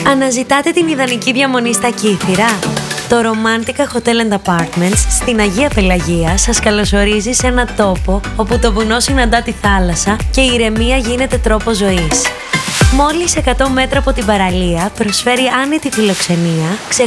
Αναζητάτε την ιδανική διαμονή στα Κύθυρα? Το Romantica Hotel and Apartments στην Αγία Πελαγία σας καλωσορίζει σε ένα τόπο όπου το βουνό συναντά τη θάλασσα και η ηρεμία γίνεται τρόπος ζωής. Μόλις 100 μέτρα από την παραλία προσφέρει άνετη φιλοξενία,